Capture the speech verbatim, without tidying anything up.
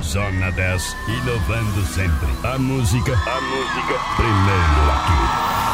Zona dez, inovando sempre. A música, a música, primeiro aqui.